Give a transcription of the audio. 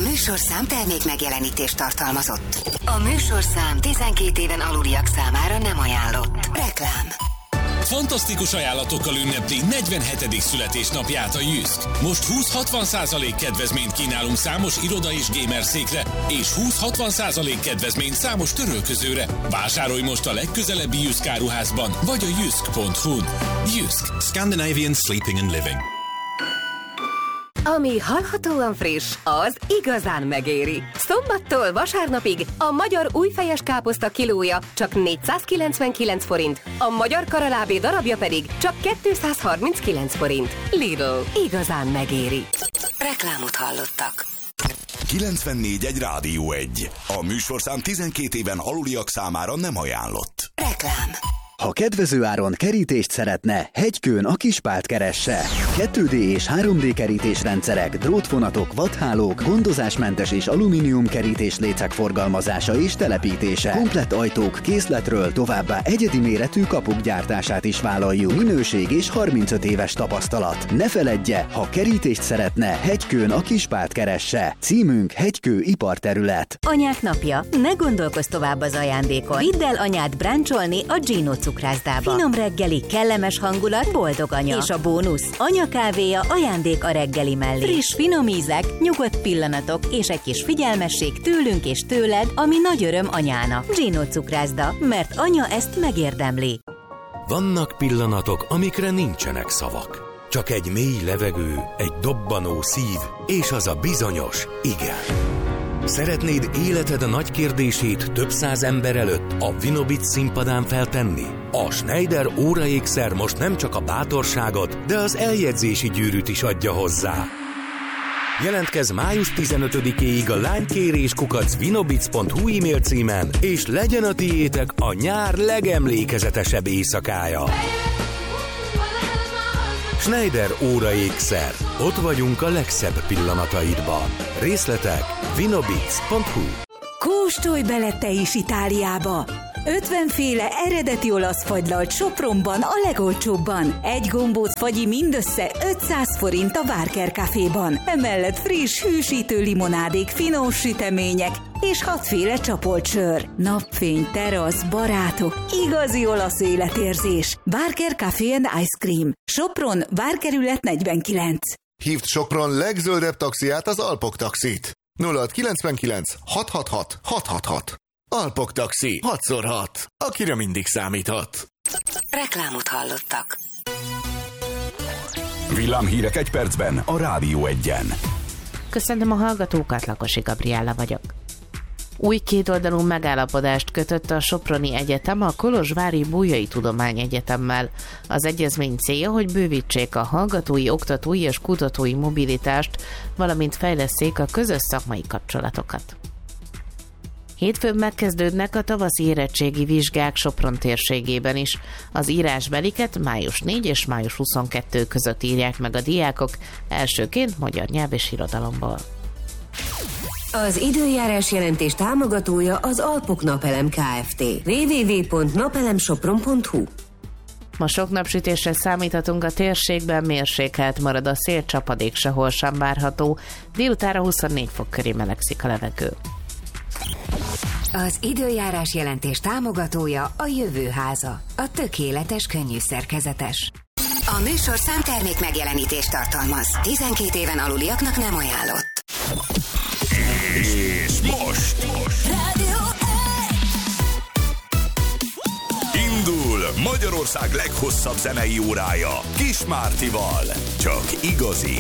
műsorszám termék megjelenítést tartalmazott. A műsorszám 12 éven aluliak számára nem ajánlott. Reklám. Fantasztikus ajánlatokkal ünnepli 47. születésnapját a Jysk. Most 20-60% kedvezményt kínálunk számos iroda és gamer székre, és 20-60% kedvezményt számos törölközőre. Vásárolj most a legközelebbi Jysk áruházban, vagy a jysk.hu-n. Jysk. Scandinavian Sleeping and Living. Ami hallhatóan friss, az igazán megéri. Szombattól vasárnapig a magyar újfejes káposzta kilója csak 499 forint, a magyar karalábé darabja pedig csak 239 forint. Lidl, igazán megéri. Reklámot hallottak. 94.1 Rádió 1. A műsorszám 12 éven aluliak számára nem ajánlott. Reklám. Ha kedvező áron kerítést szeretne, Hegykőn a Kispált keresse. 2D és 3D kerítésrendszerek, drótvonatok, vadhálók, gondozásmentes és alumínium kerítéslécek forgalmazása és telepítése. Komplett ajtók készletről, továbbá egyedi méretű kapuk gyártását is vállaljuk. Minőség és 35 éves tapasztalat. Ne feledje, ha kerítést szeretne, Hegykőn a Kispált keresse. Címünk Hegykő iparterület. Anyák napja. Ne gondolkozz tovább az ajándékon. Vidd el anyád brancsolni a Gino cukrászdába. Finom reggeli, kellemes hangulat, boldog anya. És a bónusz, anya kávéja ajándék a reggeli mellé. Friss, finom ízek, nyugodt pillanatok és egy kis figyelmesség tőlünk és tőled, ami nagy öröm anyának. Gino cukrászda, mert anya ezt megérdemli. Vannak pillanatok, amikre nincsenek szavak. Csak egy mély levegő, egy dobbanó szív, és az a bizonyos igen. Szeretnéd életed nagy kérdését több száz ember előtt a Vinobit színpadán feltenni? A Schneider óraékszer most nem csak a bátorságot, de az eljegyzési gyűrűt is adja hozzá. Jelentkezz május 15-éig a lánykérés@vinobits.hu e-mail címen, és legyen a tiétek a nyár legemlékezetesebb éjszakája. Schneider óraékszer. Ott vagyunk a legszebb pillanataidban. Részletek vinobits.hu. Kóstolj bele te is Itáliába! 50 féle eredeti olasz fagylalt Sopronban a legolcsóbban. Egy gombóc fagyi mindössze 500 forint a Barker Caféban. Emellett friss, hűsítő limonádék, finom sütemények és 6 féle csapolt sör. Napfény, terasz, barátok, igazi olasz életérzés. Barker Café and Ice Cream. Sopron, Várkerület 49. Hívd Sopron legzöldebb taxiát, az Alpok Taxit. 0699 666 666. Alpok Taxi, 6x6, akire mindig számíthat. Reklámot hallottak. Villámhírek egy percben a Rádió 1-en. Köszöntöm a hallgatókat, Lakosi Gabriella vagyok. Új kétoldalú megállapodást kötött a Soproni Egyetem a Kolozsvári Bolyai Tudományegyetemmel. Az egyezmény célja, hogy bővítsék a hallgatói, oktatói és kutatói mobilitást, valamint fejlesszék a közös szakmai kapcsolatokat. Hétfőn megkezdődnek a tavaszi érettségi vizsgák Sopron térségében is. Az írásbeliket május 4 és május 22 között írják meg a diákok, elsőként magyar nyelv és irodalomból. Az időjárás jelentés támogatója az Alpok Napelem Kft. www.napelemsopron.hu. Ma sok napsütésre számíthatunk a térségben, mérsékelt marad a szél, csapadék sehol sem várható. Délutánra 24 fok köré melegszik a levegő. Az időjárás jelentés támogatója a Jövőháza, a tökéletes könnyű szerkezetes. A műsorszám termék megjelenítést tartalmaz. 12 éven aluliaknak nem ajánlott. És most indul Magyarország leghosszabb zenei órája Kis Mártival. Csak igazi